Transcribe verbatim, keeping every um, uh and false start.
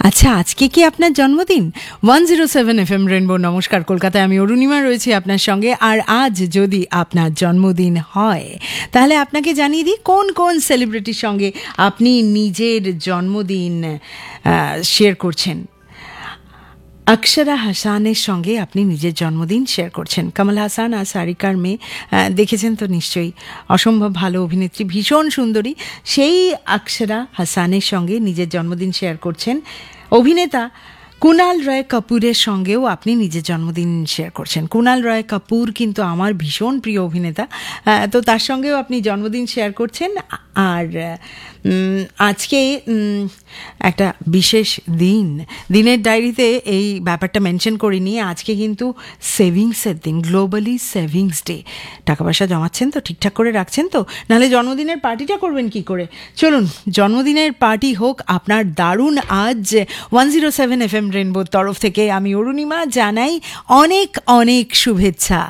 আচ্ছা, আজকে কি আপনার জন্মদিন? One zero seven F M rainbow, নমস্কার কলকাতায়, আমি অরুণিমা রয়েছি আপনার সঙ্গে। আর আজ যদি আপনার জন্মদিন হয় তাহলে আপনাকে জানিয়ে দিই কোন কোন সেলিব্রিটির সঙ্গে আপনি নিজের জন্মদিন শেয়ার করছেন। অক্ষরা হাসানের সঙ্গে আপনি নিজের জন্মদিন শেয়ার করছেন। কমল হাসান আর সারিকার মেয়ে, দেখেছেন তো নিশ্চয়ই, অসম্ভব ভালো অভিনেত্রী, ভীষণ সুন্দরী। সেই অক্ষরা হাসানের সঙ্গে নিজের জন্মদিন শেয়ার করছেন। অভিনেতা কুনাল রয় কাপুরের সঙ্গেও আপনি নিজের জন্মদিন শেয়ার করছেন। কুনাল রয় কাপুর কিন্তু আমার ভীষণ প্রিয় অভিনেতা, তো তার সঙ্গেও আপনি জন্মদিন শেয়ার করছেন। আর আজকে একটা বিশেষ দিন, দিনের ডায়েরিতে এই ব্যাপারটা মেনশন করিনি। আজকে কিন্তু সেভিংসের দিন, গ্লোবালি সেভিংস ডে। টাকা পয়সা জমাচ্ছেন তো, ঠিকঠাক করে রাখছেন তো? নাহলে জন্মদিনের পার্টিটা করবেন কি করে? চলুন, জন্মদিনের পার্টি হোক আপনার দারুণ। আজ one zero seven F M রেনবোর তরফ থেকে আমি অরুণিমা জানাই অনেক অনেক শুভেচ্ছা।